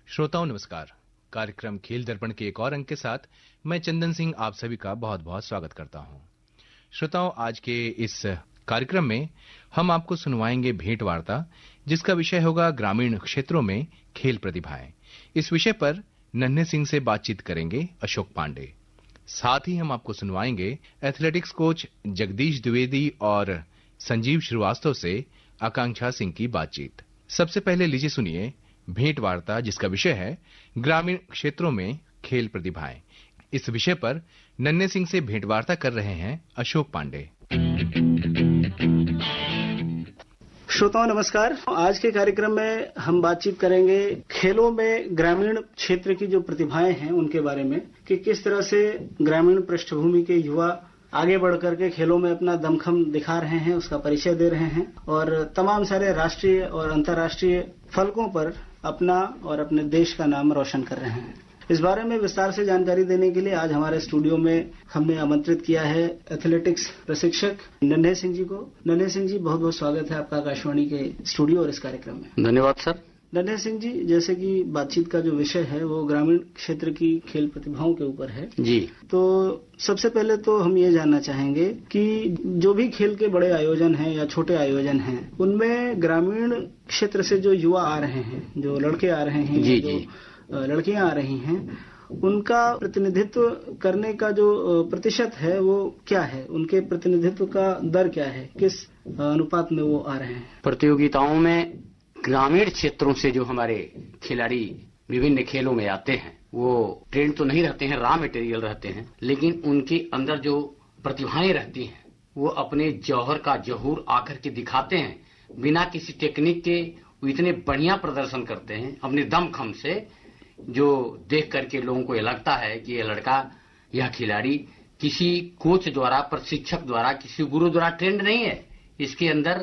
श्रोताओं नमस्कार। कार्यक्रम खेल दर्पण के एक और अंक के साथ मैं चंदन सिंह आप सभी का बहुत बहुत स्वागत करता हूं। श्रोताओं, आज के इस कार्यक्रम में हम आपको सुनवाएंगे भेंट वार्ता, जिसका विषय होगा ग्रामीण क्षेत्रों में खेल प्रतिभाएं। इस विषय पर नन्हे सिंह से बातचीत करेंगे अशोक पांडे। साथ ही हम आपको सुनवाएंगे एथलेटिक्स कोच जगदीश द्विवेदी और संजीव श्रीवास्तव से आकांक्षा सिंह की बातचीत। सबसे पहले लीजिए सुनिए भेंट वार्ता, जिसका विषय है ग्रामीण क्षेत्रों में खेल प्रतिभाएं। इस विषय पर नन्हे सिंह से भेंट वार्ता कर रहे हैं अशोक पांडे। श्रोताओं नमस्कार। आज के कार्यक्रम में हम बातचीत करेंगे खेलों में ग्रामीण क्षेत्र की जो प्रतिभाएं हैं उनके बारे में, कि किस तरह से ग्रामीण पृष्ठभूमि के युवा आगे बढ़ करके खेलों में अपना दमखम दिखा रहे हैं, उसका परिचय दे रहे हैं और तमाम सारे राष्ट्रीय और अंतर्राष्ट्रीय फलकों पर अपना और अपने देश का नाम रोशन कर रहे हैं। इस बारे में विस्तार से जानकारी देने के लिए आज हमारे स्टूडियो में हमने आमंत्रित किया है एथलेटिक्स प्रशिक्षक नन्हे सिंह जी को। नन्हे सिंह जी, बहुत बहुत स्वागत है आपका आकाशवाणी के स्टूडियो और इस कार्यक्रम में। धन्यवाद सर। नन्हे सिंह जी, जैसे कि बातचीत का जो विषय है वो ग्रामीण क्षेत्र की खेल प्रतिभाओं के ऊपर है जी, तो सबसे पहले तो हम ये जानना चाहेंगे कि जो भी खेल के बड़े आयोजन हैं या छोटे आयोजन हैं, उनमें ग्रामीण क्षेत्र से जो युवा आ रहे हैं, जो लड़के आ रहे हैं, जो लड़कियां आ रही हैं, उनका प्रतिनिधित्व करने का जो प्रतिशत है वो क्या है? उनके प्रतिनिधित्व का दर क्या है? किस अनुपात में वो आ रहे हैं? प्रतियोगिताओं में ग्रामीण क्षेत्रों से जो हमारे खिलाड़ी विभिन्न खेलों में आते हैं वो ट्रेंड तो नहीं रहते हैं, रॉ मटेरियल रहते हैं, लेकिन उनके अंदर जो प्रतिभाएं रहती हैं वो अपने जौहर का जहूर आकर के दिखाते हैं। बिना किसी टेक्निक के वो इतने बढ़िया प्रदर्शन करते हैं अपने दमखम से, जो देख करके लोगों को ये लगता है कि ये लड़का, यह खिलाड़ी किसी कोच द्वारा, प्रशिक्षक द्वारा, किसी गुरु द्वारा ट्रेंड नहीं है। इसके अंदर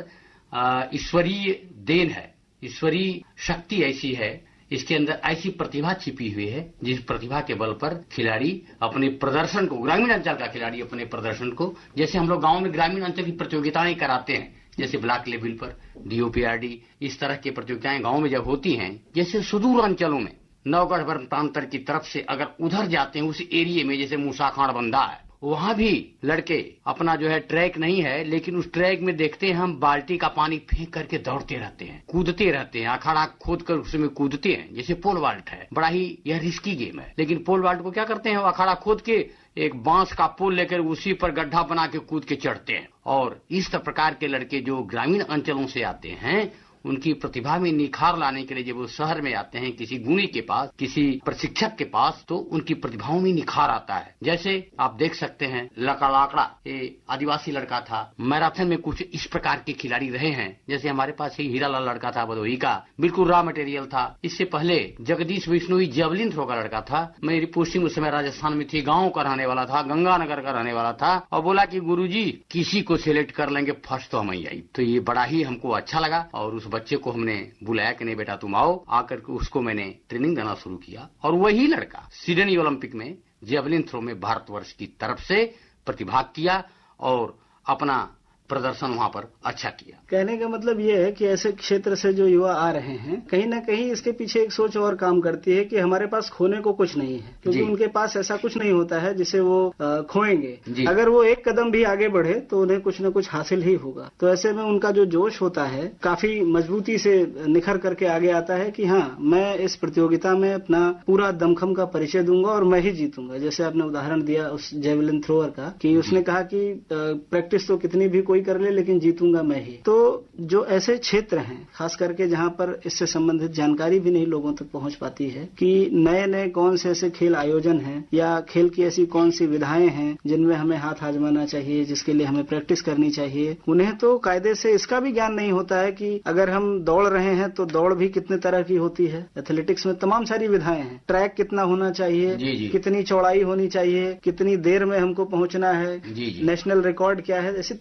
ईश्वरीय देन है, ईश्वरीय शक्ति ऐसी है, इसके अंदर ऐसी प्रतिभा छिपी हुई है जिस प्रतिभा के बल पर खिलाड़ी अपने प्रदर्शन को, ग्रामीण अंचल का खिलाड़ी अपने प्रदर्शन को, जैसे हम लोग गांव में ग्रामीण अंचल की प्रतियोगिताएं कराते हैं, जैसे ब्लॉक लेवल पर डीओपीआरडी, इस तरह की प्रतियोगिताएं गांव में जब होती हैं, जैसे सुदूर अंचलों में नवगढ़ प्रांतर की तरफ से अगर उधर जाते हैं, उस एरिया में जैसे मूसाखाड़ बंदा है, वहां भी लड़के अपना जो है ट्रैक नहीं है, लेकिन उस ट्रैक में देखते हैं हम बाल्टी का पानी फेंक करके दौड़ते रहते हैं, कूदते रहते हैं, अखाड़ा खोद कर उसमें कूदते हैं। जैसे पोल वाल्ट है, बड़ा ही यह रिस्की गेम है, लेकिन पोल वाल्ट को क्या करते हैं, वो अखाड़ा खोद के एक बांस का पुल लेकर उसी पर गड्ढा बना के कूद के चढ़ते हैं। और इस प्रकार के लड़के जो ग्रामीण अंचलों से आते हैं, उनकी प्रतिभा में निखार लाने के लिए जब वो शहर में आते हैं किसी गुणी के पास, किसी प्रशिक्षक के पास, तो उनकी प्रतिभाओं में निखार आता है। जैसे आप देख सकते हैं लाकड़ा, ये आदिवासी लड़का था, मैराथन में कुछ इस प्रकार के खिलाड़ी रहे हैं। जैसे हमारे पास ही हीरालाल लड़का था भदोही का, बिल्कुल रॉ मटेरियल था। इससे पहले जगदीश बिश्नोई जेवलिन थ्रो का लड़का था, मेरी पोस्टिंग उस समय राजस्थान में थी, गाँव का रहने वाला था, गंगानगर का रहने वाला था, और बोला कि गुरुजी किसी को सिलेक्ट कर लेंगे, फर्स्ट तो हम ही आई। तो ये बड़ा ही हमको अच्छा लगा और उस बच्चे को हमने बुलाया कि नहीं बेटा तुम आओ, आकर के उसको मैंने ट्रेनिंग देना शुरू किया। और वही लड़का सिडनी ओलंपिक में जेवलिन थ्रो में भारतवर्ष की तरफ से प्रतिभाग किया और अपना प्रदर्शन वहां पर अच्छा किया। कहने का मतलब ये है कि ऐसे क्षेत्र से जो युवा आ रहे हैं, कहीं ना कहीं इसके पीछे एक सोच और काम करती है कि हमारे पास खोने को कुछ नहीं है, क्योंकि उनके पास ऐसा कुछ नहीं होता है जिसे वो खोएंगे। अगर वो एक कदम भी आगे बढ़े तो उन्हें कुछ न कुछ हासिल ही होगा। तो ऐसे में उनका जो जोश होता है काफी मजबूती से निखर करके आगे आता है कि हाँ, मैं इस प्रतियोगिता में अपना पूरा दमखम का परिचय दूंगा और मैं ही जीतूंगा। जैसे आपने उदाहरण दिया उस जेवलिन थ्रोअर का, कि उसने कहा कि प्रैक्टिस तो कितनी भी कोई कर ले, लेकिन जीतूंगा मैं ही। तो जो ऐसे क्षेत्र हैं, खास करके जहां पर इससे संबंधित जानकारी भी नहीं लोगों तक पहुंच पाती है, कि नए नए कौन से ऐसे खेल आयोजन हैं या खेल की ऐसी कौन सी विधाएं हैं जिनमें हमें हाथ आजमाना चाहिए, जिसके लिए हमें प्रैक्टिस करनी चाहिए, उन्हें तो कायदे से इसका भी ज्ञान नहीं होता है कि अगर हम दौड़ रहे हैं तो दौड़ भी कितने तरह की होती है। एथलेटिक्स में तमाम सारी विधाएं हैं, ट्रैक कितना होना चाहिए, कितनी चौड़ाई होनी चाहिए, कितनी देर में हमको पहुंचना है, नेशनल रिकॉर्ड क्या है, ऐसी तमाम सारी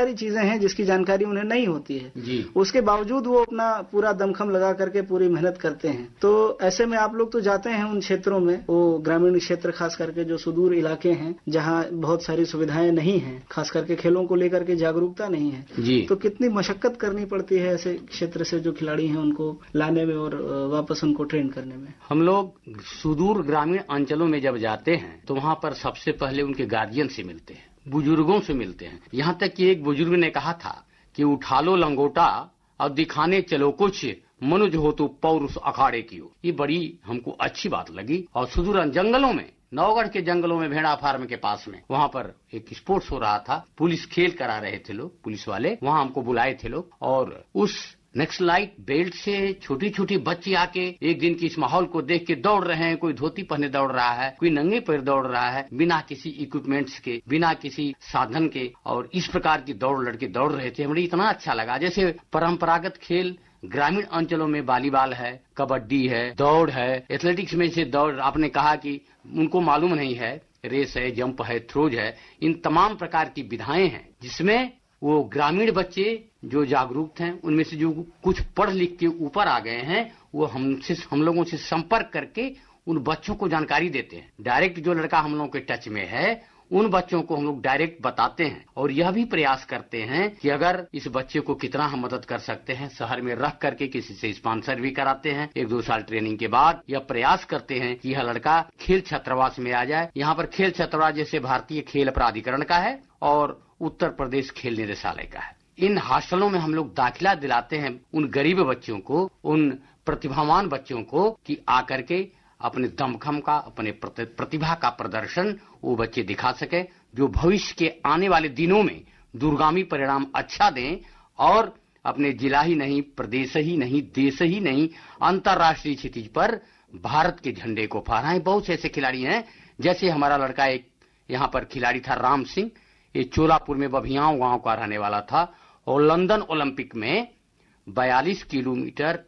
सारी चीजें हैं जिसकी जानकारी उन्हें नहीं होती है जी। उसके बावजूद वो अपना पूरा दमखम लगा करके पूरी मेहनत करते हैं। तो ऐसे में आप लोग तो जाते हैं उन क्षेत्रों में, वो ग्रामीण क्षेत्र खास करके जो सुदूर इलाके हैं जहाँ बहुत सारी सुविधाएं नहीं है, खास करके खेलों को लेकर के जागरूकता नहीं है जी। तो कितनी मशक्कत करनी पड़ती है ऐसे क्षेत्र से जो खिलाड़ी हैं उनको लाने में और वापस उनको ट्रेन करने में। हम लोग सुदूर ग्रामीण अंचलों में जब जाते हैं तो वहाँ पर सबसे पहले उनके गार्जियन से मिलते हैं, बुजुर्गों से मिलते हैं। यहाँ तक कि एक बुजुर्ग ने कहा था कि उठा लो लंगोटा और दिखाने चलो कुछ, मनुज हो तो पौरुष अखाड़े की हो। ये बड़ी हमको अच्छी बात लगी। और सुदूर जंगलों में, नौगढ़ के जंगलों में, भेड़ा फार्म के पास में, वहाँ पर एक स्पोर्ट्स हो रहा था, पुलिस खेल करा रहे थे लोग, पुलिस वाले वहाँ हमको बुलाए थे लोग। और उस नक्सलाइट बेल्ट से छोटी छोटी बच्ची आके एक दिन की इस माहौल को देख के दौड़ रहे हैं। कोई धोती पहने दौड़ रहा है, कोई नंगे पैर दौड़ रहा है, बिना किसी इक्विपमेंट्स के, बिना किसी साधन के, और इस प्रकार की दौड़ लड़के दौड़ रहे थे। हमें इतना अच्छा लगा। जैसे परंपरागत खेल ग्रामीण अंचलों में वॉलीबॉल है, कबड्डी है, दौड़ है, एथलेटिक्स में से दौड़, आपने कहा कि उनको मालूम नहीं है, रेस है, जंप है, थ्रोज है, इन तमाम प्रकार की विधाएं हैं जिसमें वो ग्रामीण बच्चे जो जागरूक हैं, उनमें से जो कुछ पढ़ लिख के ऊपर आ गए हैं, वो हम लोगों से संपर्क करके उन बच्चों को जानकारी देते हैं। डायरेक्ट जो लड़का हम लोगों के टच में है उन बच्चों को हम लोग डायरेक्ट बताते हैं और यह भी प्रयास करते हैं कि अगर इस बच्चे को कितना हम मदद कर सकते हैं, शहर में रख करके किसी से स्पॉन्सर भी कराते हैं। 1-2 साल ट्रेनिंग के बाद यह प्रयास करते हैं कि यह लड़का खेल छात्रावास में आ जाए। यहाँ पर खेल छात्रावास जैसे भारतीय खेल प्राधिकरण का है और उत्तर प्रदेश खेल निदेशालय का है। इन हॉस्टलों में हम लोग दाखिला दिलाते हैं उन गरीब बच्चों को, उन प्रतिभावान बच्चों को, कि आकर के अपने दमखम का, अपने प्रतिभा का प्रदर्शन वो बच्चे दिखा सके, जो भविष्य के आने वाले दिनों में दूरगामी परिणाम अच्छा दें और अपने जिला ही नहीं, प्रदेश ही नहीं, देश ही नहीं, अंतर्राष्ट्रीय क्षितिज पर भारत के झंडे को फहराएं। बहुत से ऐसे खिलाड़ी हैं, जैसे हमारा लड़का एक यहाँ पर खिलाड़ी था राम सिंह, ये चोलापुर में बभियाओं गांव का रहने वाला था और लंदन ओलंपिक में 42 किलोमीटर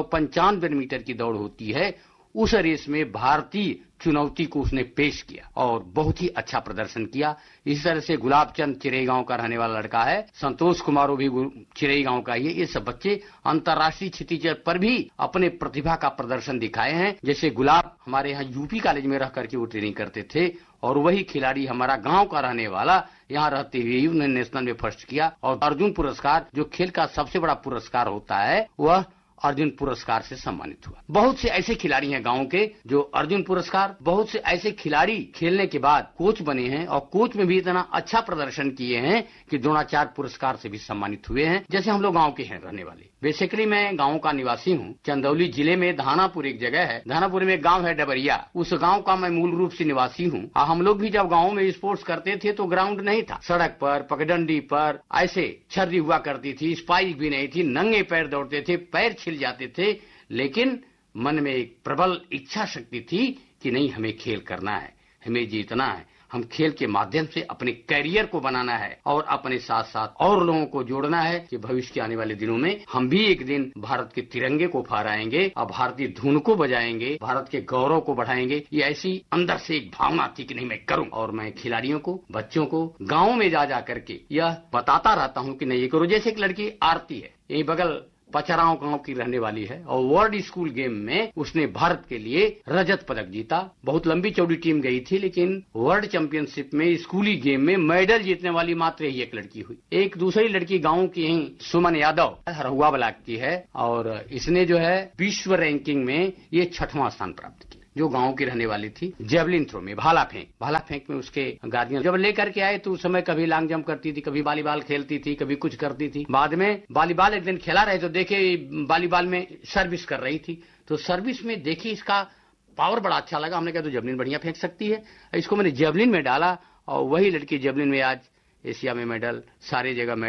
195 मीटर की दौड़ होती है, उस रेस में भारतीय चुनौती को उसने पेश किया और बहुत ही अच्छा प्रदर्शन किया। इस तरह से गुलाबचंद चिरई गांव का रहने वाला लड़का है, संतोष कुमार भी चिरई गांव का ही है। ये सब बच्चे अंतर्राष्ट्रीय क्षितिज पर भी अपने प्रतिभा का प्रदर्शन दिखाए हैं। जैसे गुलाब हमारे यहाँ यूपी कॉलेज में रह करके वो ट्रेनिंग करते थे और वही खिलाड़ी हमारा गांव का रहने वाला यहाँ रहते हुए ही उन्होंने नेशनल में फर्स्ट किया। और अर्जुन पुरस्कार, जो खेल का सबसे बड़ा पुरस्कार होता है, वह अर्जुन पुरस्कार से सम्मानित हुआ। बहुत से ऐसे खिलाड़ी हैं गांव के जो अर्जुन पुरस्कार, बहुत से ऐसे खिलाड़ी खेलने के बाद कोच बने हैं और कोच में भी इतना अच्छा प्रदर्शन किए हैं कि द्रोणाचार्य पुरस्कार से भी सम्मानित हुए हैं। जैसे हम लोग गांव के हैं रहने वाले। बेसिकली मैं गांव का निवासी हूँ। चंदौली जिले में धानापुर एक जगह है, धानापुर में एक गांव है डबरिया, उस गांव का मैं मूल रूप से निवासी हूँ। हम लोग भी जब गाँव में स्पोर्ट्स करते थे तो ग्राउंड नहीं था, सड़क पर, पगडंडी पर ऐसे छर्री हुआ करती थी, स्पाइक भी नहीं थी, नंगे पैर दौड़ते थे, पैर छिल जाते थे, लेकिन मन में एक प्रबल इच्छा शक्ति थी कि नहीं, हमें खेल करना है, हमें जीतना है, हम खेल के माध्यम से अपने कैरियर को बनाना है और अपने साथ साथ और लोगों को जोड़ना है कि भविष्य के आने वाले दिनों में हम भी एक दिन भारत के तिरंगे को फहराएंगे और भारतीय धुन को बजाएंगे, भारत के गौरव को बढ़ाएंगे। ये ऐसी अंदर से एक भावना थी कि नहीं मैं करूं। और मैं खिलाड़ियों को, बच्चों को गाँव में जा करके यह बताता रहता हूँ कि नहीं ये करो। जैसे एक लड़की आरती है, ये बगल पचराव गांव की रहने वाली है और वर्ल्ड स्कूल गेम में उसने भारत के लिए रजत पदक जीता। बहुत लंबी चौड़ी टीम गई थी, लेकिन वर्ल्ड चैंपियनशिप में स्कूली गेम में मेडल जीतने वाली मात्र ही एक लड़की हुई। एक दूसरी लड़की गांव की ही सुमन यादव हरहुआ ब्लॉक की है और इसने जो है विश्व रैंकिंग में ये 6वां स्थान प्राप्त किया। जो गांव की रहने वाली थी, जेवलिन थ्रो में, भाला फेंक में उसके गार्जियन जब लेकर के आए तो उस समय कभी लॉन्ग जंप करती थी, कभी वॉलीबॉल खेलती थी, कभी कुछ करती थी। बाद में वॉलीबॉल एक दिन खेला रहे तो देखे वॉलीबॉल में सर्विस कर रही थी, तो सर्विस में देखी इसका पावर बड़ा अच्छा लगा। हमने कहा तो जेवलिन बढ़िया फेंक सकती है। इसको मैंने जेवलिन में डाला और वही लड़की जेवलिन में आज एशिया में मेडल, सारे जगह मेडल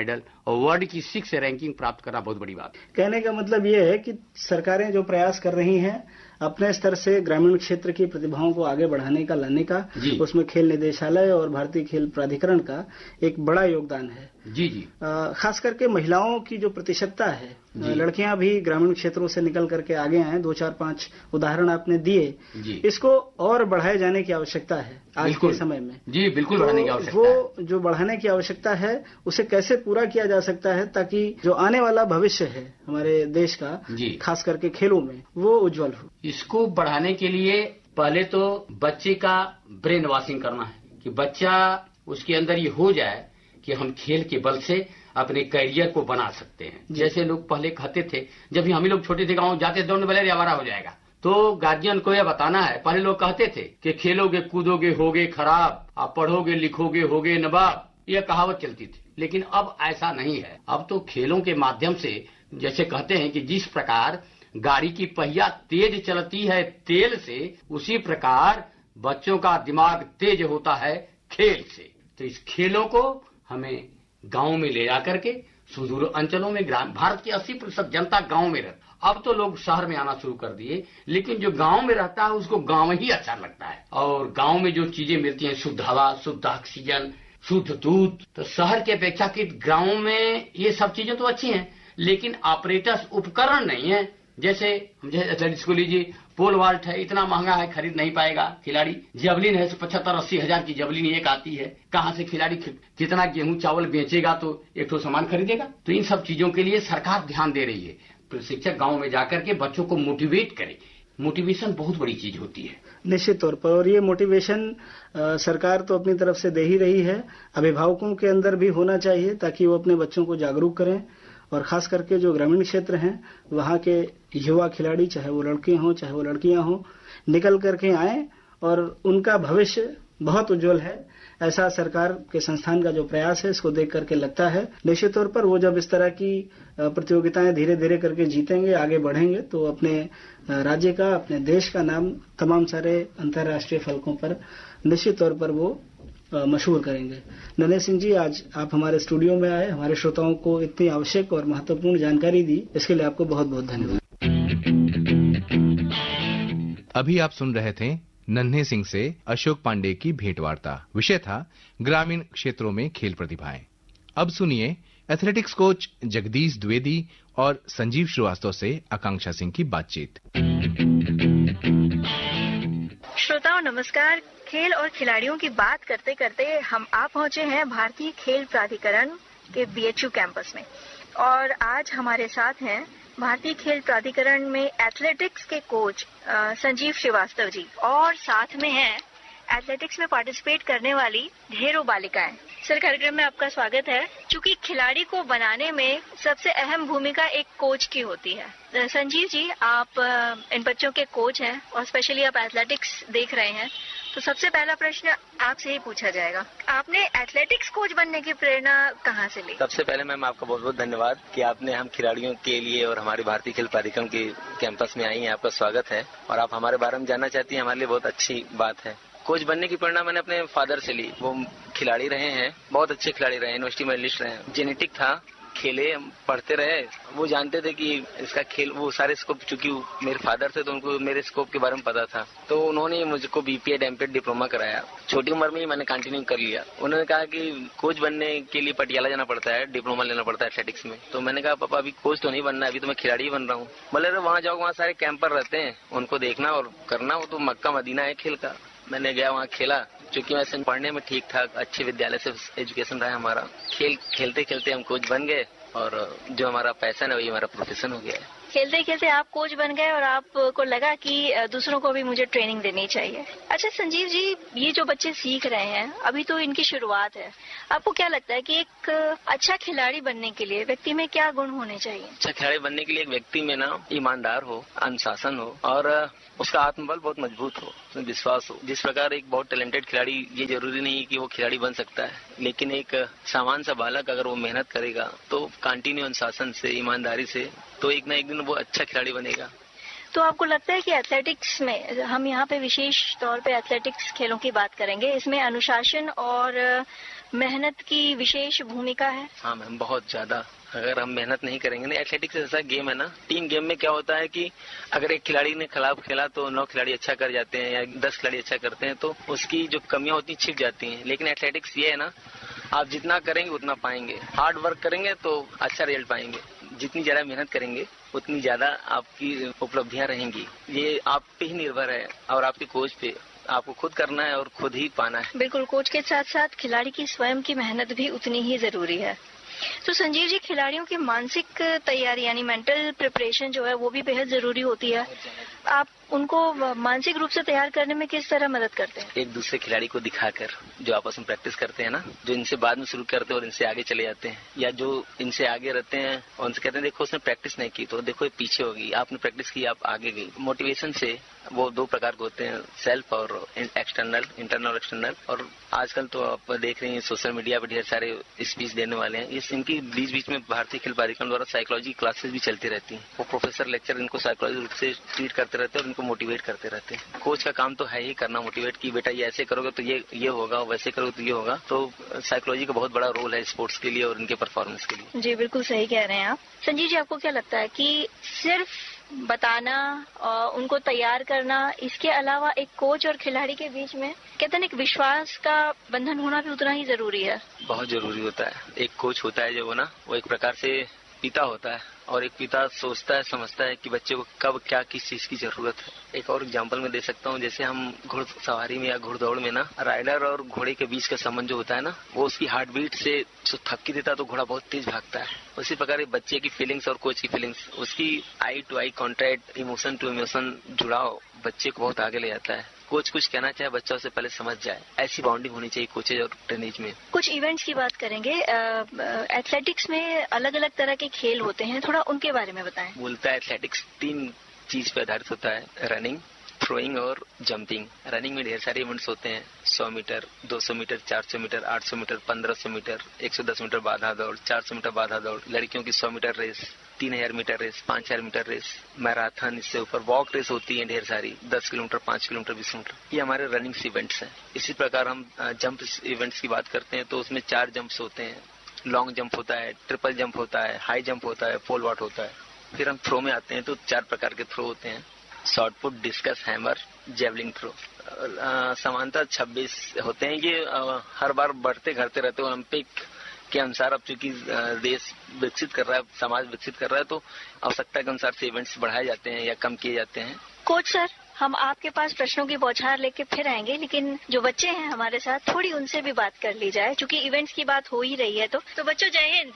और वर्ल्ड की 6 रैंकिंग प्राप्त करना बहुत बड़ी बात है। कहने का मतलब ये है कि सरकारें जो प्रयास कर रही हैं अपने स्तर से ग्रामीण क्षेत्र की प्रतिभाओं को आगे बढ़ाने का, लाने का, उसमें खेल निदेशालय और भारतीय खेल प्राधिकरण का एक बड़ा योगदान है। जी। खास करके महिलाओं की जो प्रतिशतता है, लड़कियां भी ग्रामीण क्षेत्रों से निकल करके आगे आए, 2, 4, 5 उदाहरण आपने दिए। इसको और बढ़ाए जाने की आवश्यकता है आज के समय में। जी बिल्कुल, बढ़ाने की आवश्यकता है। वो जो बढ़ाने की आवश्यकता है उसे कैसे पूरा किया जा सकता है ताकि जो आने वाला भविष्य है हमारे देश का, खास करके खेलों में, वो उज्जवल हो। इसको बढ़ाने के लिए पहले तो बच्चे का ब्रेन वॉशिंग करना है कि बच्चा उसके अंदर ये हो जाए कि हम खेल के बल से अपने करियर को बना सकते हैं। जैसे लोग पहले कहते थे, जब भी हम लोग छोटे थे, गाँव जाते दौड़ने वाले आवारा हो जाएगा, तो गार्जियन को यह बताना है। पहले लोग कहते थे कि खेलोगे कूदोगे होगे खराब, आप पढ़ोगे लिखोगे होगे नवाब, यह कहावत चलती थी। लेकिन अब ऐसा नहीं है। अब तो खेलों के माध्यम से, जैसे कहते हैं कि जिस प्रकार गाड़ी की पहिया तेज चलती है तेल से, उसी प्रकार बच्चों का दिमाग तेज होता है खेल से। तो इस खेलों को हमें गांव में ले जाकर के, सुदूर अंचलों में, भारत की 80% जनता गांव में रहती। अब तो लोग शहर में आना शुरू कर दिए, लेकिन जो गांव में रहता है उसको गांव ही अच्छा लगता है। और गांव में जो चीजें मिलती हैं, शुद्ध हवा, शुद्ध ऑक्सीजन, शुद्ध दूध, तो शहर की अपेक्षाकृत गांव में ये सब चीजें तो अच्छी हैं, लेकिन ऑपरेटर्स उपकरण नहीं है। जैसे एथलेटिक्स को लीजिए, पोल वॉल्ट है, इतना महंगा है, खरीद नहीं पाएगा खिलाड़ी। जेवलिन है, 75-80 हजार की जेवलिन एक आती है, कहाँ से खिलाड़ी कितना गेहूं चावल बेचेगा तो एक तो सामान खरीदेगा। तो इन सब चीजों के लिए सरकार ध्यान दे रही है। प्रशिक्षक गांव में जाकर के बच्चों को मोटिवेट करे। मोटिवेशन बहुत बड़ी चीज होती है निश्चित तौर पर, और ये मोटिवेशन सरकार तो अपनी तरफ से दे ही रही है, अभिभावकों के अंदर भी होना चाहिए ताकि वो अपने बच्चों को जागरूक करें। और खास करके जो ग्रामीण क्षेत्र हैं वहाँ के युवा खिलाड़ी, चाहे वो लड़के हों चाहे वो लड़कियां हों, निकल करके आए और उनका भविष्य बहुत उज्जवल है। ऐसा सरकार के संस्थान का जो प्रयास है, इसको देख करके लगता है। निश्चित तौर पर वो जब इस तरह की प्रतियोगिताएं धीरे धीरे करके जीतेंगे, आगे बढ़ेंगे, तो अपने राज्य का, अपने देश का नाम तमाम सारे अंतर्राष्ट्रीय फलकों पर निश्चित तौर पर वो मशहूर करेंगे। नन्हे सिंह जी, आज आप हमारे स्टूडियो में आए, हमारे श्रोताओं को इतनी आवश्यक और महत्वपूर्ण जानकारी दी, इसके लिए आपको बहुत बहुत धन्यवाद। अभी आप सुन रहे थे नन्हे सिंह से अशोक पांडे की भेंटवार्ता। विषय था ग्रामीण क्षेत्रों में खेल प्रतिभाएं। अब सुनिए एथलेटिक्स कोच जगदीश द्विवेदी और संजीव श्रीवास्तव से आकांक्षा सिंह की बातचीत। श्रोताओं नमस्कार। खेल और खिलाड़ियों की बात करते करते हम आ पहुंचे हैं भारतीय खेल प्राधिकरण के BHU कैंपस में, और आज हमारे साथ हैं भारतीय खेल प्राधिकरण में एथलेटिक्स के कोच संजीव श्रीवास्तव जी, और साथ में हैं एथलेटिक्स में पार्टिसिपेट करने वाली ढेरों बालिकाएं। सर, कार्यक्रम में आपका स्वागत है। चूंकि खिलाड़ी को बनाने में सबसे अहम भूमिका एक कोच की होती है। संजीव जी, आप इन बच्चों के कोच हैं और स्पेशली आप एथलेटिक्स देख रहे हैं, तो सबसे पहला प्रश्न आपसे ही पूछा जाएगा, आपने एथलेटिक्स कोच बनने की प्रेरणा कहाँ से ली? सबसे पहले मैम आपका बहुत बहुत धन्यवाद कि आपने हम खिलाड़ियों के लिए और हमारे भारतीय खेल प्राधिकरण के कैंपस में आई हैं। आपका स्वागत है और आप हमारे बारे में जानना चाहती हैं, हमारे लिए बहुत अच्छी बात है। कोच बनने की प्रेरणा मैंने अपने फादर से ली। वो खिलाड़ी रहे हैं, बहुत अच्छे खिलाड़ी रहे, यूनिवर्सिटी मेडलिस्ट रहे। जेनेटिक था, खेले, पढ़ते रहे। वो जानते थे कि इसका खेल, वो सारे स्कोप, चूंकि मेरे फादर थे तो उनको मेरे स्कोप के बारे में पता था, तो उन्होंने मुझको BPEd MPEd डिप्लोमा कराया। छोटी उम्र में ही मैंने कंटिन्यू कर लिया। उन्होंने कहा कि कोच बनने के लिए पटियाला जाना पड़ता है, डिप्लोमा लेना पड़ता है एथलेटिक्स में। तो मैंने कहा पापा अभी कोच तो नहीं बनना, अभी तो मैं खिलाड़ी बन रहा हूँ। बोले वहाँ जाओ, वहाँ सारे कैंपर रहते हैं, उनको देखना और करना, वो तो मक्का मदीना है खेल का। मैंने गया, वहाँ खेला। चूंकि मैं पढ़ने में ठीक ठाक, अच्छे विद्यालय से एजुकेशन रहा है हमारा, खेलते खेलते हम कोच बन गए और जो हमारा पैशन है वही हमारा प्रोफेशन हो गया है। खेलते खेलते आप कोच बन गए और आपको लगा कि दूसरों को भी मुझे ट्रेनिंग देनी चाहिए। अच्छा संजीव जी, ये जो बच्चे सीख रहे हैं, अभी तो इनकी शुरुआत है, आपको क्या लगता है कि एक अच्छा खिलाड़ी बनने के लिए व्यक्ति में क्या गुण होने चाहिए? अच्छा खिलाड़ी बनने के लिए एक व्यक्ति में ना ईमानदार हो, अनुशासन हो और उसका आत्मबल बहुत मजबूत हो, उसमें विश्वास हो। जिस प्रकार एक बहुत टैलेंटेड खिलाड़ी, ये जरूरी नहीं कि वो खिलाड़ी बन सकता है, लेकिन एक सामान्य सा बालक अगर वो मेहनत करेगा तो कंटिन्यू अनुशासन से, ईमानदारी से, तो एक ना एक दिन वो अच्छा खिलाड़ी बनेगा। तो आपको लगता है कि एथलेटिक्स में, हम यहाँ पे विशेष तौर पे एथलेटिक्स खेलों की बात करेंगे, इसमें अनुशासन और मेहनत की विशेष भूमिका है? हाँ मैम, बहुत ज्यादा। अगर हम मेहनत नहीं करेंगे ना, एथलेटिक्स ऐसा गेम है ना, टीम गेम में क्या होता है कि अगर एक खिलाड़ी ने खिलाफ खेला तो 9 खिलाड़ी अच्छा कर जाते हैं या 10 खिलाड़ी अच्छा करते हैं, तो उसकी जो कमियां होती छिप जाती हैं। लेकिन एथलेटिक्स ये है ना, आप जितना करेंगे उतना पाएंगे। हार्ड वर्क करेंगे तो अच्छा रिजल्ट पाएंगे। जितनी ज्यादा मेहनत करेंगे उतनी ज्यादा आपकी उपलब्धियां रहेंगी। ये आप पे ही निर्भर है और आपके कोच पे। आपको खुद करना है और खुद ही पाना है। बिल्कुल, कोच के साथ साथ खिलाड़ी की स्वयं की मेहनत भी उतनी ही जरूरी है। तो संजीव जी, खिलाड़ियों की मानसिक तैयारी यानी मेंटल प्रिपरेशन जो है वो भी बेहद जरूरी होती है। आप उनको मानसिक रूप से तैयार करने में किस तरह मदद करते हैं? एक दूसरे खिलाड़ी को दिखाकर, जो आपस में प्रैक्टिस करते हैं ना, जो इनसे बाद में शुरू करते हैं और इनसे आगे चले जाते हैं, या जो इनसे आगे रहते हैं और उनसे कहते हैं देखो उसने प्रैक्टिस नहीं की तो देखो ये पीछे होगी, आपने प्रैक्टिस की आप आगे गई। मोटिवेशन से वो 2 प्रकार के होते हैं, सेल्फ और एक्सटर्नल, इंटरनल और एक्सटर्नल। और आजकल तो आप देख रहे हैं सोशल मीडिया पर ढेर सारे स्पीच देने वाले हैं। इनकी बीच बीच में भारतीय खेल प्राधिकरण द्वारा साइकोलॉजी क्लासेस भी चलती रहती हैं। वो प्रोफेसर लेक्चर इनको साइकोलॉजी रूप से ट्रीट करते रहते हैं और इनको मोटिवेट करते रहते हैं। कोच का काम तो है ही करना, मोटिवेट की बेटा ये ऐसे करोगे तो ये होगा, वैसे करोगे तो ये होगा। तो साइकोलॉजी का बहुत बड़ा रोल है स्पोर्ट्स के लिए और इनके परफॉर्मेंस के लिए। जी बिल्कुल सही कह रहे हैं आप। संजीव जी, आपको क्या लगता है कि सिर्फ बताना और उनको तैयार करना, इसके अलावा एक कोच और खिलाड़ी के बीच में कहते हैं एक विश्वास का बंधन होना भी उतना ही जरूरी है? बहुत जरूरी होता है। एक कोच होता है जो ना, वो एक प्रकार से पिता होता है और एक पिता सोचता है, समझता है कि बच्चे को कब क्या किस चीज की जरूरत है। एक और एग्जांपल मैं दे सकता हूँ, जैसे हम घुड़सवारी में या घुड़दौड़ में ना, राइडर और घोड़े के बीच का संबंध जो होता है ना, वो उसकी हार्ट बीट से थपकी देता है तो घोड़ा बहुत तेज भागता है। उसी प्रकार बच्चे की फीलिंग्स और कोच की फीलिंग्स, उसकी आई to eye contact, emotion to emotion जुड़ाव बच्चे को बहुत आगे ले जाता है। कोच कुछ कहना चाहे, बच्चा उससे पहले समझ जाए, ऐसी बाउंडिंग होनी चाहिए कोचेज और ट्रेनीज में। कुछ इवेंट्स की बात करेंगे। एथलेटिक्स में अलग अलग तरह के खेल होते हैं, थोड़ा उनके बारे में बताएं। बोलता है एथलेटिक्स 3 चीज पे आधारित होता है, रनिंग, थ्रोइंग और जंपिंग। रनिंग में ढेर सारे इवेंट्स होते हैं, 100 metre, 200 metre, 400 metre, 800 metre, 1500 metre, 110 metre बाधा दौड़, 400 मीटर बाधा दौड़, लड़कियों की 100 metre race, 3000 metre race, 5000 metre race, marathon, इससे ऊपर वॉक रेस होती है ढेर सारी, 10 किलोमीटर, 5 किलोमीटर, 20 किलोमीटर। ये हमारे रनिंग इवेंट्स हैं। इसी प्रकार हम जंप इवेंट्स की बात करते हैं तो उसमें 4 जंप्स होते हैं। लॉन्ग जंप होता है, ट्रिपल जंप होता है, हाई जंप होता है, पोल वॉल्ट होता है। फिर हम थ्रो में आते हैं तो 4 प्रकार के थ्रो होते हैं, short put, discuss, hammer, javelin throw. समानतः 26 होते हैं। ये हर बार बढ़ते घटते रहते हैं। ओलंपिक के अनुसार अब चूंकि देश विकसित कर रहा है, समाज विकसित कर रहा है, तो आवश्यकता के अनुसार से इवेंट्स बढ़ाए जाते हैं या कम किए जाते हैं। कोच सर, हम आपके पास प्रश्नों की बौछार लेके फिर आएंगे, लेकिन जो बच्चे हैं हमारे साथ, थोड़ी उनसे भी बात कर ली जाए, क्योंकि इवेंट्स की बात हो ही रही है। तो बच्चों, जय हिंद।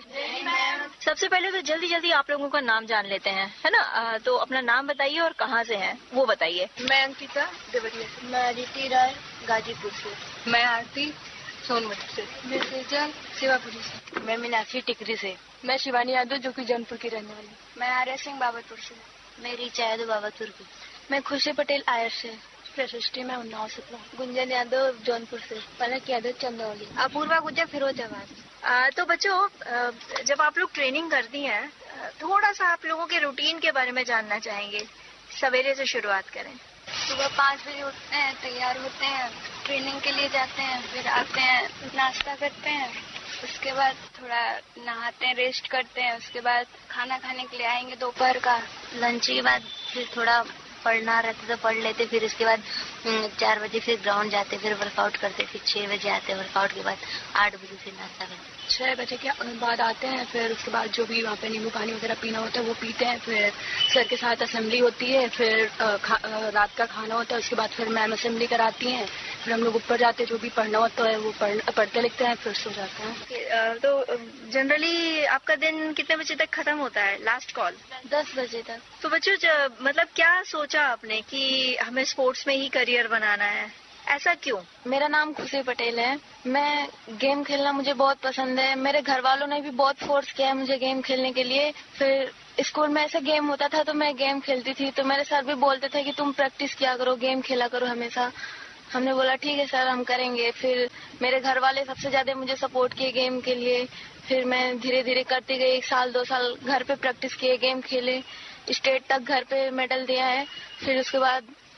सबसे पहले तो जल्दी जल्दी आप लोगों का नाम जान लेते हैं, है ना? तो अपना नाम बताइए और कहाँ से हैं वो बताइए। मैं अंकिता देवरिया से। मैं अदिति राय गाजीपुर से। मैं आरती सोनभद्र से। मैं सेजल सेवापुरी से। मैं मीनाक्षी टिकरी से। मैं शिवानी यादव, जो कि जौनपुर की रहने वाली। मैं आर्या सिंह बाबतपुर से। मेरी चायद बाबतपुर की। मैं खुशी पटेल आयर से। प्रशिष्टि में उन्नाव से। गुंजन यादव जौनपुर से। पलक यादव चंदौली। अपूर्वा गुज्जर फिरोजाबाद। तो बच्चों, जब आप लोग ट्रेनिंग करती हैं, थोड़ा सा आप लोगों के रूटीन के बारे में जानना चाहेंगे। सवेरे से शुरुआत करें। सुबह 5 बजे उठते हैं, तैयार होते हैं, ट्रेनिंग के लिए जाते हैं, फिर आते हैं, नाश्ता करते हैं, उसके बाद थोड़ा नहाते हैं, रेस्ट करते हैं, उसके बाद खाना खाने के लिए आएंगे दोपहर का। लंच के बाद फिर थोड़ा पढ़ना रहता तो पढ़ लेते, फिर उसके बाद 4 बजे फिर ग्राउंड जाते, फिर वर्कआउट करते, फिर 6 बजे आते, वर्कआउट के बाद 8 बजे फिर नाश्ता करते। 6 बजे के बाद आते हैं, फिर उसके बाद जो भी वहाँ पे नींबू पानी वगैरह पीना होता है वो पीते हैं। फिर सर के साथ असेंबली होती है, फिर रात का खाना होता है, उसके बाद फिर मैम असेंबली कराती हैं, फिर हम लोग ऊपर जाते हैं, जो भी पढ़ना होता है वो पढ़ते लिखते हैं, फिर सो जाते हैं। तो जनरली आपका दिन कितने बजे तक खत्म होता है? लास्ट कॉल 10 बजे तक। तो बच्चों, मतलब क्या सोचा आपने कि हमें स्पोर्ट्स में ही करियर बनाना है? ऐसा क्यों? मेरा नाम खुशी पटेल है। मैं गेम खेलना मुझे बहुत पसंद है। मेरे घर वालों ने भी बहुत फोर्स किया है मुझे गेम खेलने के लिए। फिर स्कूल में ऐसा गेम होता था तो मैं गेम खेलती थी, तो मेरे सर भी बोलते थे कि तुम प्रैक्टिस किया करो, गेम खेला करो हमेशा। हमने बोला ठीक है सर, हम करेंगे। फिर मेरे घर वाले सबसे ज्यादा मुझे सपोर्ट किए गेम के लिए। फिर मैं धीरे धीरे करती गई, 1 साल 2 साल घर पे प्रैक्टिस किए, गेम खेले। स्टेट तक घर पे मेडल दिया है। फिर उसके बाद